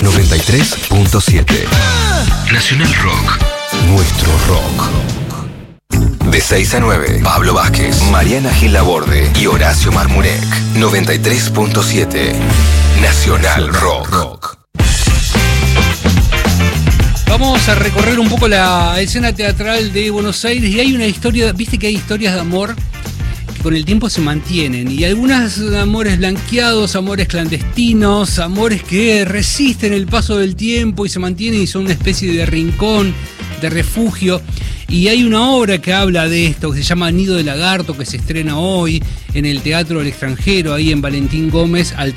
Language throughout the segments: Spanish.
93.7. Nacional Rock. Nuestro rock. De 6 a 9, Pablo Vázquez, Mariana Gil Laborde y Horacio Marmurek. 93.7. Nacional Rock. Vamos a recorrer un poco la escena teatral de Buenos Aires y hay una historia, viste que hay historias de amor que con el tiempo se mantienen y algunas amores blanqueados, amores clandestinos, amores que resisten el paso del tiempo y se mantienen y son una especie de rincón, de refugio. Y hay una obra que habla de esto, que se llama Nido de Lagarto, que se estrena hoy en el Teatro del Extranjero, ahí en Valentín Gómez, al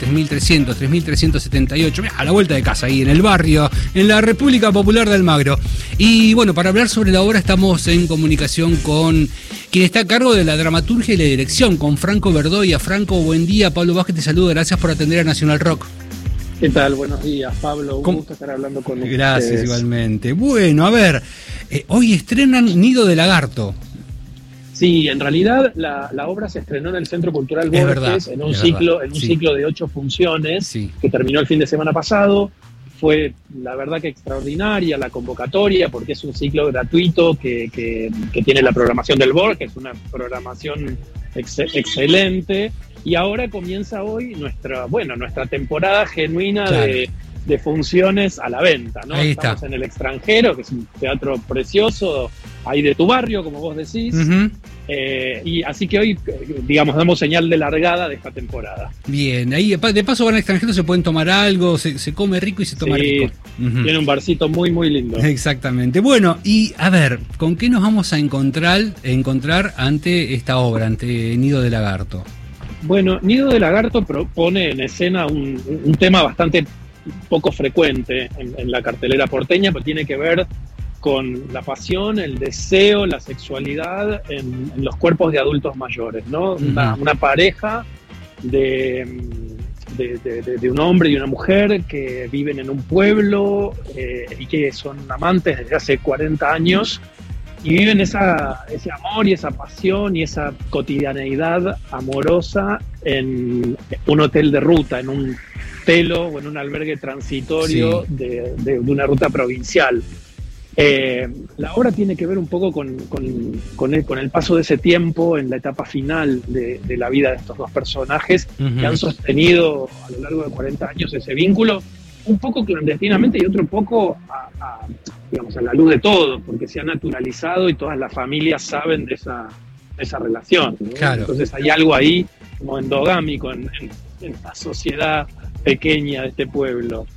3378, a la vuelta de casa, ahí en el barrio, en la República Popular de Almagro. Y bueno, para hablar sobre la obra estamos en comunicación con quien está a cargo de la dramaturgia y la dirección, con Franco Verdoya. Franco, buen día. Pablo Vázquez te saluda, gracias por atender a Nacional Rock. ¿Qué tal? Buenos días, Pablo. Un gusto estar hablando con ustedes. Gracias, igualmente. Bueno, a ver, hoy estrenan Nido de Lagarto. Sí, en realidad la obra se estrenó en el Centro Cultural Borges en un ciclo de 8 funciones que terminó el fin de semana pasado. Fue, la verdad, que extraordinaria la convocatoria, porque es un ciclo gratuito que tiene la programación del Borges, que es una programación excelente. Y ahora comienza hoy nuestra temporada genuina de funciones a la venta, ¿no? Estamos en el Extranjero, que es un teatro precioso, ahí de tu barrio, como vos decís. Uh-huh. Y así que hoy, digamos, damos señal de largada de esta temporada. Bien, ahí de paso van al Extranjero, se pueden tomar algo, se come rico y se toma rico. Uh-huh. Tiene un barcito muy, muy lindo. Exactamente. Bueno, y a ver, ¿con qué nos vamos a encontrar ante esta obra, ante Nido de Lagarto? Bueno, Nido de Lagarto propone en escena un tema bastante poco frecuente en la cartelera porteña, pero tiene que ver con la pasión, el deseo, la sexualidad en los cuerpos de adultos mayores, ¿no? Una pareja de un hombre y una mujer que viven en un pueblo y que son amantes desde hace 40 años y viven ese amor y esa pasión y esa cotidianeidad amorosa en un hotel de ruta, en un telo o en un albergue transitorio de una ruta provincial. La obra tiene que ver un poco con el paso de ese tiempo en la etapa final de la vida de estos dos personajes que han sostenido a lo largo de 40 años ese vínculo, un poco clandestinamente y otro poco a la luz de todo, porque se ha naturalizado y todas las familias saben de esa relación, ¿no? Claro. Entonces hay algo ahí como endogámico en la sociedad pequeña de este pueblo.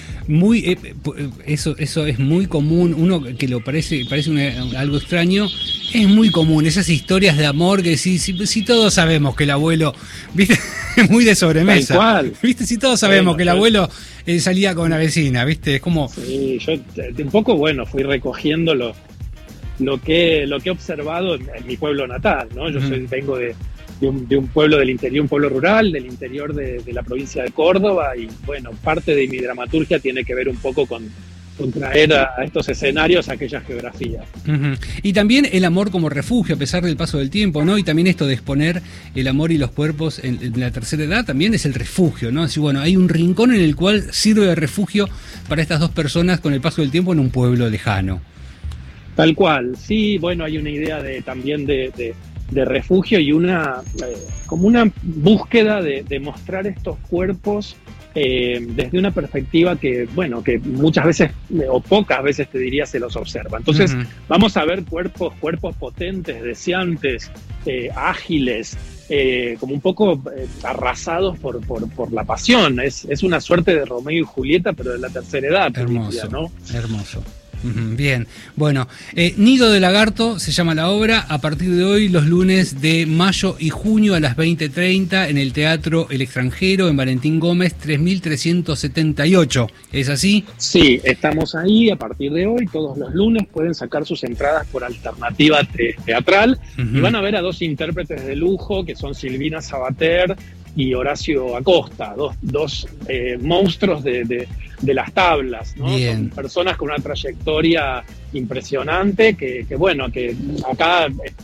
Eso es muy común. Uno que lo parece algo extraño, es muy común esas historias de amor que si todos sabemos que el abuelo, viste, muy de sobremesa, viste, si todos sabemos que el abuelo salía con una vecina, viste, es como yo un poco fui recogiendo lo que he observado en mi pueblo natal, ¿no? Yo vengo de un pueblo del interior, un pueblo rural del interior de la provincia de Córdoba, y parte de mi dramaturgia tiene que ver un poco con traer a estos escenarios aquellas geografías. Uh-huh. Y también el amor como refugio a pesar del paso del tiempo, ¿no? Y también esto de exponer el amor y los cuerpos en la tercera edad también es el refugio, ¿no? Así, hay un rincón en el cual sirve de refugio para estas dos personas con el paso del tiempo en un pueblo lejano. Tal cual, sí, hay una idea también de refugio y como una búsqueda de mostrar estos cuerpos desde una perspectiva que muchas veces o pocas veces te diría se los observa. Entonces vamos a ver cuerpos potentes, deseantes, ágiles, como un poco arrasados por la pasión. Es una suerte de Romeo y Julieta, pero de la tercera edad. Hermoso, ¿no? Hermoso. Bien, Nido de Lagarto se llama la obra, a partir de hoy los lunes de mayo y junio a las 20:30 en el Teatro El Extranjero en Valentín Gómez 3378, ¿es así? Sí, estamos ahí a partir de hoy, todos los lunes pueden sacar sus entradas por alternativa teatral y van a ver a dos intérpretes de lujo que son Silvina Sabater y Horacio Acosta, dos monstruos de las tablas, ¿no? Son personas con una trayectoria impresionante que acá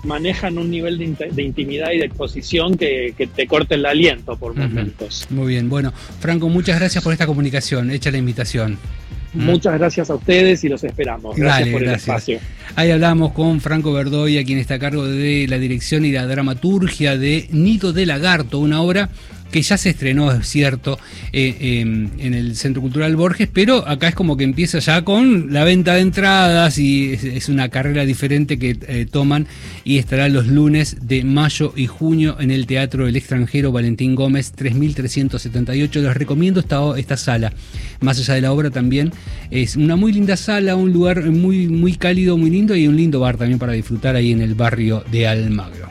manejan un nivel de intimidad y de exposición que te corta el aliento por momentos. Muy bien, bueno, Franco, muchas gracias por esta comunicación, hecha la invitación. Muchas gracias a ustedes y los esperamos. Gracias por el espacio. Ahí hablamos con Franco Verdoya, quien está a cargo de la dirección y la dramaturgia de Nido de Lagarto, una obra que ya se estrenó, es cierto, en el Centro Cultural Borges, pero acá es como que empieza ya con la venta de entradas y es una carrera diferente que toman, y estará los lunes de mayo y junio en el Teatro del Extranjero Valentín Gómez 3378. Les recomiendo esta sala. Más allá de la obra, también es una muy linda sala, un lugar muy, muy cálido, muy lindo, y un lindo bar también para disfrutar ahí en el barrio de Almagro.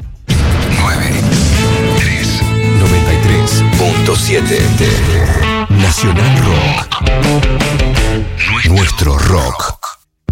93.7 Nacional Rock. Nuestro rock.